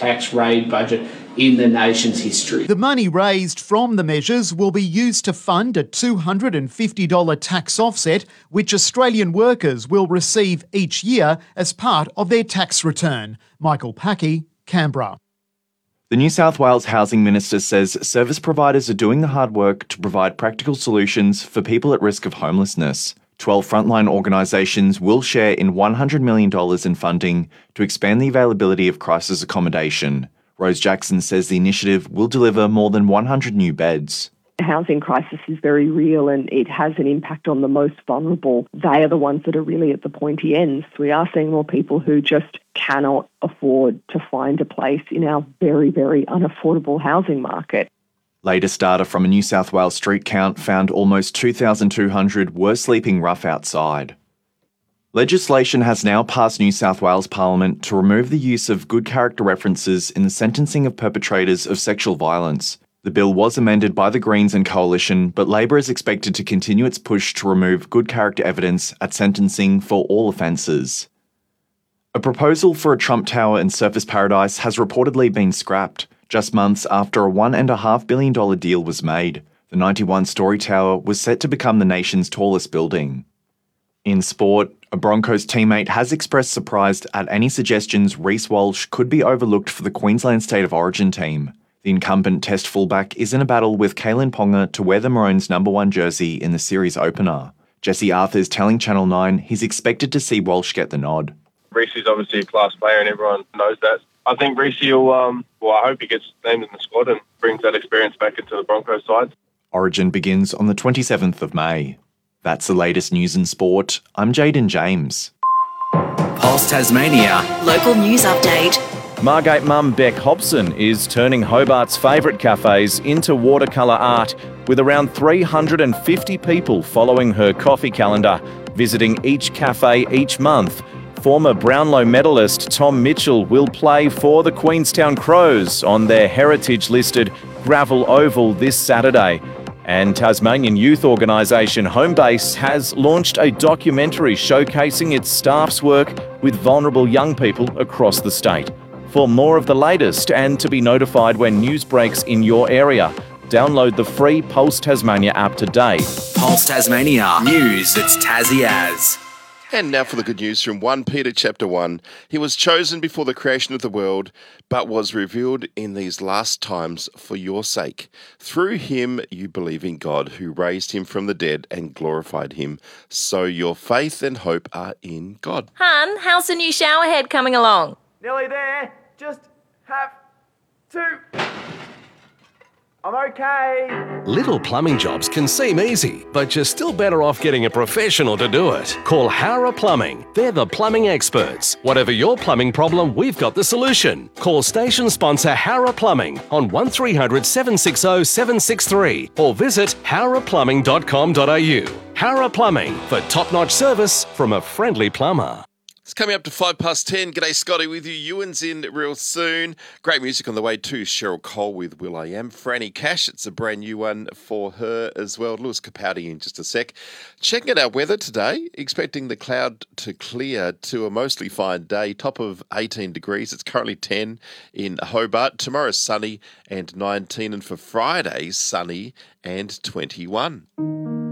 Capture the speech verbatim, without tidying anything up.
tax raid budget in the nation's history. The money raised from the measures will be used to fund a two hundred fifty dollars tax offset, which Australian workers will receive each year as part of their tax return. Michael Packey, Canberra. The New South Wales Housing Minister says service providers are doing the hard work to provide practical solutions for people at risk of homelessness. twelve frontline organisations will share in one hundred million dollars in funding to expand the availability of crisis accommodation. Rose Jackson says the initiative will deliver more than one hundred new beds. The housing crisis is very real and it has an impact on the most vulnerable. They are the ones that are really at the pointy ends. We are seeing more people who just cannot afford to find a place in our very, very unaffordable housing market. Latest data from a New South Wales street count found almost two thousand two hundred were sleeping rough outside. Legislation has now passed New South Wales Parliament to remove the use of good character references in the sentencing of perpetrators of sexual violence. The bill was amended by the Greens and Coalition, but Labor is expected to continue its push to remove good character evidence at sentencing for all offences. A proposal for a Trump Tower in Surfers Paradise has reportedly been scrapped, just months after a one point five billion dollars deal was made. The ninety-one storey tower was set to become the nation's tallest building. In sport, a Broncos teammate has expressed surprise at any suggestions Reece Walsh could be overlooked for the Queensland State of Origin team. The incumbent Test fullback is in a battle with Kalen Ponga to wear the Maroons' number one jersey in the series opener. Jesse Arthur's telling Channel nine he's expected to see Walsh get the nod. Reece is obviously a class player and everyone knows that. I think Reece will, um, well, I hope he gets named in the squad and brings that experience back into the Broncos side. Origin begins on the twenty-seventh of May. That's the latest news in sport. I'm Jaden James. Pulse Tasmania. Local news update. Margate mum Beck Hobson is turning Hobart's favourite cafes into watercolour art, with around three hundred fifty people following her coffee calendar, visiting each cafe each month. Former Brownlow medalist Tom Mitchell will play for the Queenstown Crows on their heritage-listed gravel oval this Saturday. And Tasmanian youth organisation Homebase has launched a documentary showcasing its staff's work with vulnerable young people across the state. For more of the latest and to be notified when news breaks in your area, download the free Pulse Tasmania app today. Pulse Tasmania. News that's Tassie as. And now for the good news from First Peter chapter one. He was chosen before the creation of the world, but was revealed in these last times for your sake. Through him you believe in God, who raised him from the dead and glorified him. So your faith and hope are in God. Hun, how's the new shower head coming along? Nearly there. Just have to... I'm okay. Little plumbing jobs can seem easy, but you're still better off getting a professional to do it. Call Howrah Plumbing. They're the plumbing experts. Whatever your plumbing problem, we've got the solution. Call station sponsor Howrah Plumbing on one three hundred, seven six zero, seven six three or visit howrah plumbing dot com dot a u. Howrah Plumbing, for top-notch service from a friendly plumber. It's coming up to five past ten. G'day, Scotty with you. Ewan's in real soon. Great music on the way too. Cheryl Cole with Will I Am. Franny Cash, it's a brand new one for her as well. Lewis Capaldi in just a sec. Checking out our weather today. Expecting the cloud to clear to a mostly fine day. Top of eighteen degrees. It's currently ten in Hobart. Tomorrow sunny and nineteen. And for Friday, sunny and twenty-one.